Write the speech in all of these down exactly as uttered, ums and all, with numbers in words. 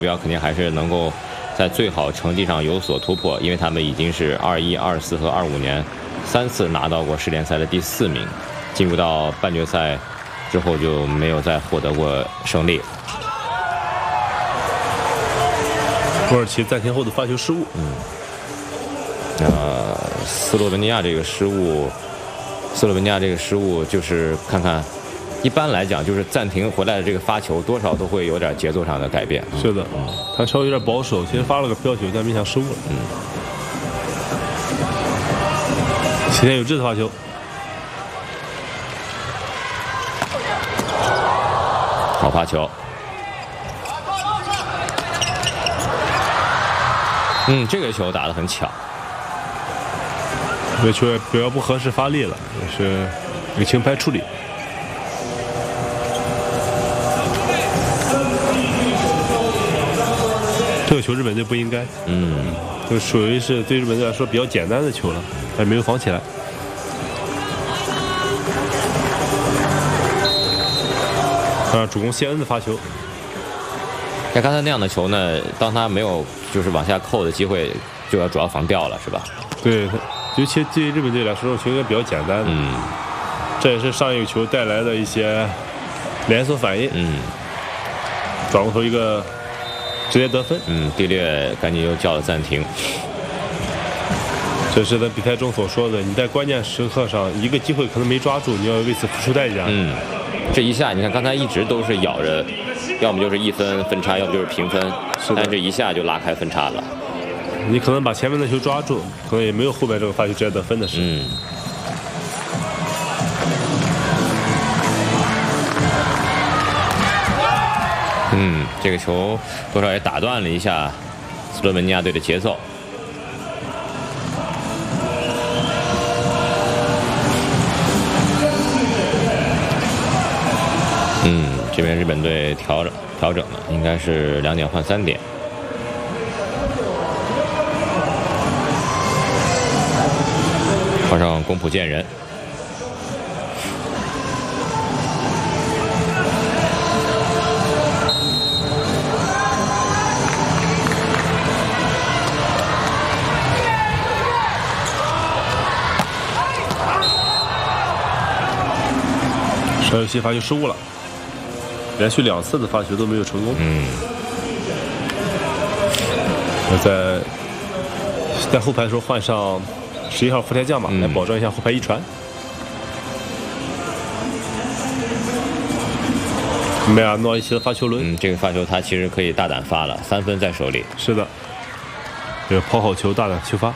标肯定还是能够在最好成绩上有所突破，因为他们已经是二一、二四和二五年三次拿到过世联赛的第四名，进入到半决赛之后就没有再获得过胜利。 土耳其暂停后的发球失误， 嗯，呃，斯洛文尼亚这个失误，斯洛文尼亚这个失误就是看看。一般来讲，就是暂停回来的这个发球，多少都会有点节奏上的改变。 是的，嗯、他稍微有点保守，其实发了个飘球，但没想失误了。 嗯。 齐田有志的发球， 好发球。嗯，这个球打得很巧。 这个球比较不合适发力了，也是一个轻拍处理。这个球日本队不应该， 嗯， 这属于是对日本队来说比较简单的球了，但没有防起来。啊，主攻谢恩的发球。 像刚才那样的球呢，当他没有就是往下扣的机会，就要主要防掉了，是吧？ 对，尤其对于日本队来说，这球应该比较简单的。 嗯， 这也是上一个球带来的一些连锁反应。 嗯， 转过头一个。直接得分， 嗯，蒂略赶紧又叫了暂停。 这是在比赛中所说的，你在关键时刻上一个机会可能没抓住，你要为此付出代价。 嗯，这一下你看刚才一直都是咬着，要么就是一分分差，要么就是平分，但这一下就拉开分差了。 你可能把前面的球抓住，可能也没有后面这个发球直接得分的事。 嗯。嗯，这个球多少也打断了一下斯洛文尼亚队的节奏。嗯，这边日本队调整调整了，应该是两点换三点。换上宫浦健人。 稍有些发球失误了，连续两次的发球都没有成功。 嗯， 在在后排的时候换上十一号福田将马、嗯、来保证一下后排一传。梅亚诺伊奇的发球轮， 嗯，这个发球他其实可以大胆发了，三分在手里。 是的，这个抛好球，大胆球发。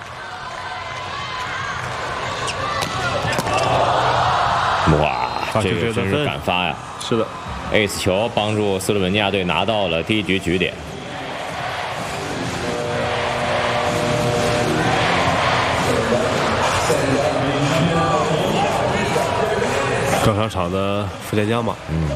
哇！这个真是敢发呀！ 是的 ，ace 球帮助斯洛文尼亚队拿到了第一局局点。 刚上场的福田将马， 嗯，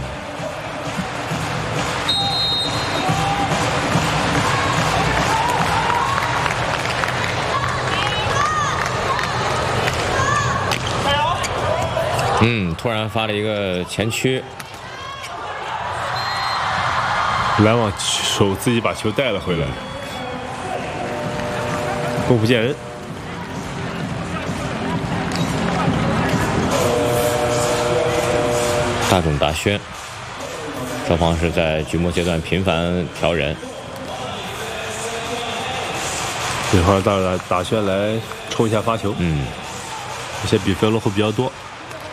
嗯，突然发了一个前屈， 拦网手自己把球带了回来，宫浦健人。 大冢大宣，双方是在局末阶段频繁调人。 这会儿大冢大宣来冲一下发球， 嗯， 而且比分落后比较多。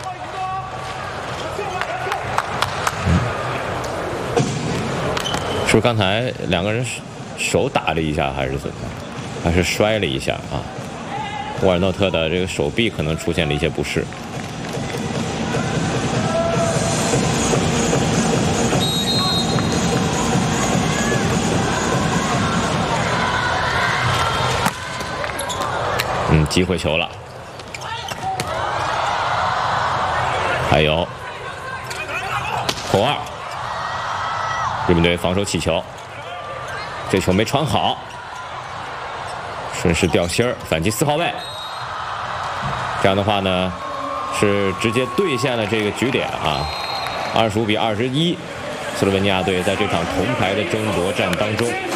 是不是刚才两个人手打了一下，还是怎么样？还是摔了一下啊？沃尔诺特的这个手臂可能出现了一些不适。嗯，机会球了。还有扣二。日本队防守起球，这球没传好，顺势掉心儿，反击四号位。这样的话呢，是直接兑现了这个局点啊，二十五比二十一， 斯洛文尼亚队在这场铜牌的争夺战当中